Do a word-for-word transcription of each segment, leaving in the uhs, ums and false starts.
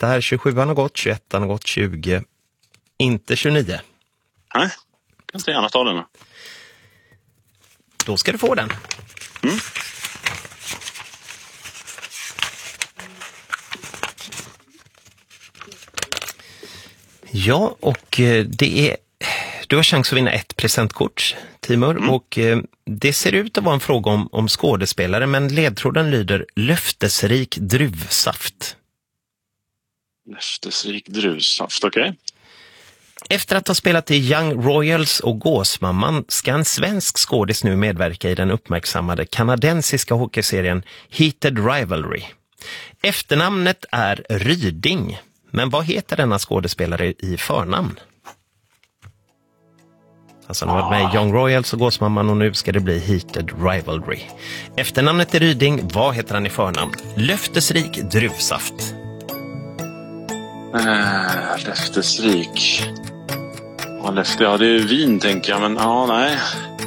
lista här. tjugosjuan har gått, tjugoettan har gått, tjugo. Inte tjugonio. Nej, kan inte gärna ta den. Då ska du få den. Mm. Ja, och det är... Du har chans att vinna ett presentkort, Timur. Mm. Och eh, det ser ut att vara en fråga om, om skådespelare, men ledtråden lyder löftesrik druvsaft. Löftesrik druvsaft, okej. Okay. Efter att ha spelat i Young Royals och Gåsmamman ska en svensk skådis nu medverka i den uppmärksammade kanadensiska hockeyserien Heated Rivalry. Efternamnet är Ryding, men vad heter denna skådespelare i förnamn? Alltså han har varit med i Young Royals och Gåsmamman och nu ska det bli Heated Rivalry. Efternamnet är Ryding, vad heter han i förnamn? Löftesrik druvsaft. Äh, löftesrik. Ja, löfte, ja, det är vin tänker jag, men ja, nej.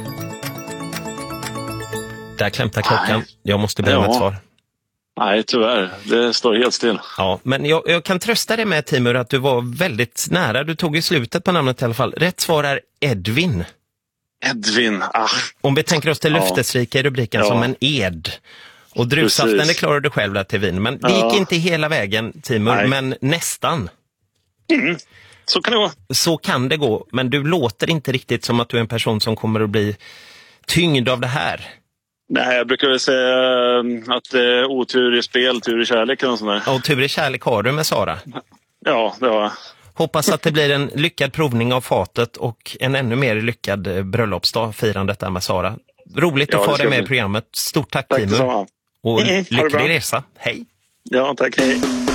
Där klämtar klockan. Nej. Jag måste be om ja. ett svar. Nej, tyvärr. Det står helt still. Ja, men jag, jag kan trösta dig med, Timur, att du var väldigt nära. Du tog i slutet på namnet i alla fall. Rätt svar är Edvin. Edvin, ah. Om vi tänker oss till ja. löftesrika i rubriken ja. som en ed. Och druvsaften, det klarar du själv där till vin. Men det ja. gick inte hela vägen, Timur, Nej. men nästan. Mm. Så kan det gå. Så kan det gå, men du låter inte riktigt som att du är en person som kommer att bli tyngd av det här. Nej, jag brukar väl säga att eh, otur i spel, tur i kärlek och sånt där. Och tur i kärlek har du med Sara. Ja, det har jag. Hoppas att det blir en lyckad provning av fatet och en ännu mer lyckad bröllopsdag, firandet där med Sara. Roligt ja, att få dig med i programmet. Stort tack, tack Timur. Och mm, lycklig resa. Hej! Ja, tack. Hej.